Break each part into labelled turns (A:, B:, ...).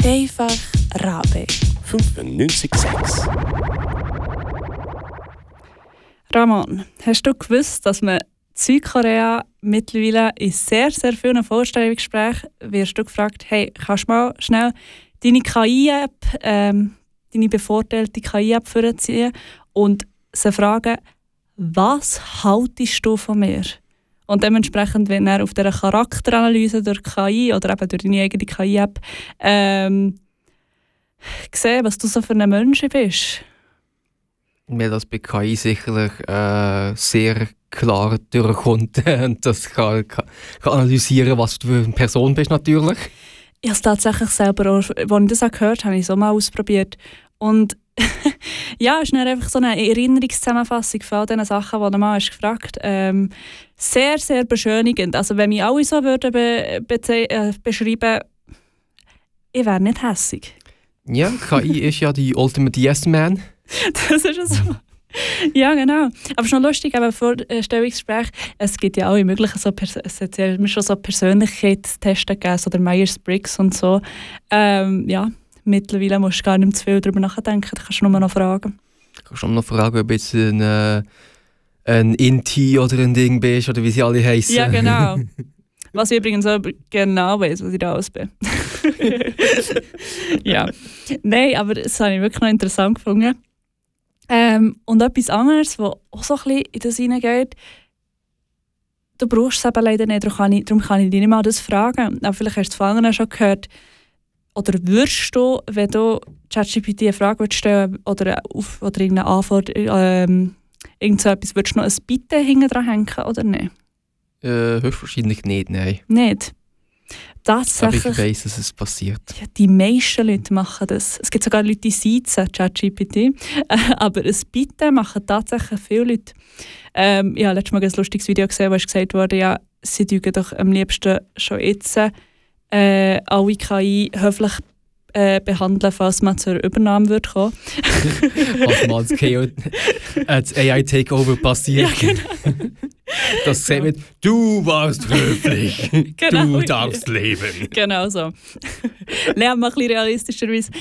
A: Einfach Rabe.
B: 95,6.
A: Ramon, hast du gewusst, dass man in Südkorea mittlerweile in sehr, sehr vielen Vorstellungsgesprächen wirst du gefragt, hey, kannst du mal schnell deine KI-App, deine bevorteilte KI-App vorziehen und sie fragen, was haltest du von mir? Und dementsprechend, wenn er auf dieser Charakteranalyse durch KI oder eben durch deine eigene KI-App sehen, was du so für ein Mensch bist.
C: Mir das bei KI sicherlich sehr klar durchkommt und das kann analysieren, was du für eine Person bist natürlich.
A: Ich habe es tatsächlich selber auch, als ich das auch gehört habe, habe ich es auch mal ausprobiert. Und ja, es ist dann einfach so eine Erinnerungszusammenfassung von all diesen Sachen, die du mal hast gefragt hast. Sehr, sehr beschönigend. Also wenn mich alle so würden beschreiben, ich wäre nicht hässig.
C: Ja, KI ist ja die Ultimate Yes-Man.
A: Das ist ja so. Ja, genau. Aber schon lustig, aber vor Stellungsgespräch, es gibt ja alle möglichen es hat ja schon so Persönlichkeitstests gegeben, so der Myers-Briggs und so. Ja, mittlerweile musst du gar nicht mehr zu viel darüber nachdenken, da kannst du nur noch fragen.
C: Du kannst nur noch fragen, ob jetzt ein Inti oder ein Ding bist oder wie sie alle heißen.
A: Ja, genau. Was ich übrigens auch genau weiss, was ich da aus bin. Ja. Nein, aber das habe ich wirklich noch interessant gefunden. Und etwas anderes, was auch so ein bisschen in das hineingeht, du brauchst es eben leider nicht, darum kann ich dich nicht mal das fragen. Aber vielleicht hast du es von anderen schon gehört. Oder würdest du, wenn du ChatGPT eine Frage stellen oder irgendeine Anforderung, irgend so etwas, würdest du noch ein Bitte hinten dran hängen oder nicht?
C: Höchstwahrscheinlich nicht, nein.
A: Nicht? Tatsächlich.
C: Aber ich weiss, dass es passiert.
A: Ja, die meisten Leute machen das. Es gibt sogar Leute, die sitzen ChatGPT. Aber ein Bitte machen tatsächlich viele Leute. Ich habe letztes Mal ein lustiges Video gesehen, wo gesagt wurde, ja, sie dürfen doch am liebsten schon jetzt alle KI höflich behandeln, falls man zur Übernahme wird kommen.
C: Was mal als AI-Takeover passiert.
A: Ja, genau.
C: Das sagt mit, du warst höflich,
A: Genau.
C: du darfst leben.
A: Genau so. Lernen wir ein bisschen realistischerweise.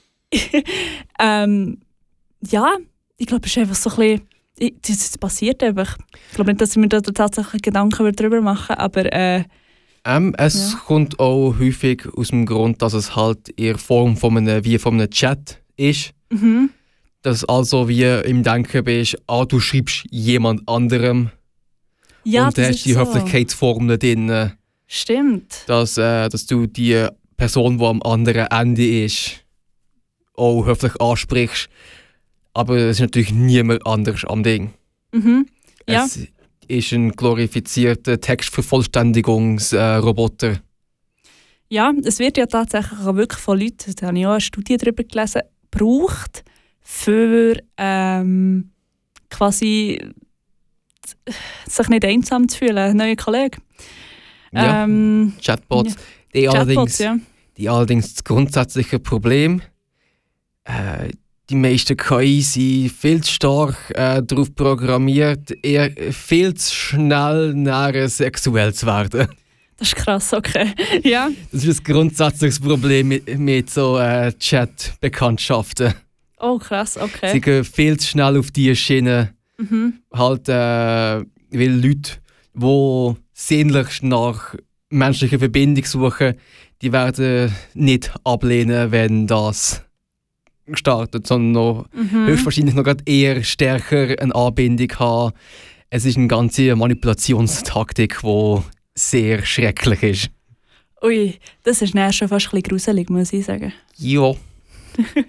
A: Ja, ich glaube, es ist einfach so ein bisschen, das passiert einfach. Ich glaube nicht, dass ich mir da tatsächlich Gedanken darüber machen, aber
C: es kommt auch häufig aus dem Grund, dass es halt in Form von einem Chat ist.
A: Mhm.
C: Dass also wie im Denken bist, du schreibst jemand anderem.
A: Ja,
C: und du hast die
A: so.
C: Höflichkeitsformel drin.
A: Stimmt.
C: Dass du die Person, die am anderen Ende ist, auch höflich ansprichst. Aber es ist natürlich niemand anders am Ding.
A: Mhm. Ja.
C: Es ist ein glorifizierter Textvervollständigungsroboter.
A: Ja, es wird ja tatsächlich auch wirklich von Leuten, da habe ich auch eine Studie darüber gelesen, gebraucht, für quasi sich nicht einsam zu fühlen, ein neuer Kollege.
C: Ja, Chatbots.
A: Ja.
C: Die allerdings das grundsätzliche Problem, die meisten KI sind viel zu stark darauf programmiert, eher viel zu schnell nachher sexuell zu werden.
A: Das ist krass, okay. Ja.
C: Das ist ein grundsätzliches Problem mit so Chat-Bekanntschaften.
A: Oh, krass, okay.
C: Sie gehen viel zu schnell auf diese Schiene.
A: Mhm.
C: Halt, weil Leute, die sehnlichst nach menschlicher Verbindung suchen, die werden nicht ablehnen, wenn das gestartet, sondern noch höchstwahrscheinlich noch eher stärker eine Anbindung haben. Es ist eine ganze Manipulationstaktik, die sehr schrecklich ist.
A: Ui, das ist dann schon fast ein bisschen gruselig, muss ich sagen.
C: Ja.